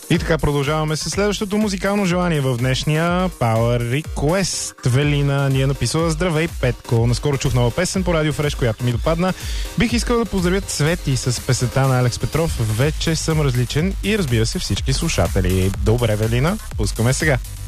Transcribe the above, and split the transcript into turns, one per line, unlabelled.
И така продължаваме с следващото музикално желание в днешния Power Request. Велина ни е написала: здравей, Петко! Наскоро чух нова песен по Радио Фреш, която ми допадна. Бих искал да поздравя Цвети с песента на Алекс Петров. Вече съм различен и разбира се всички слушатели. Добре, Велина, пускаме сега.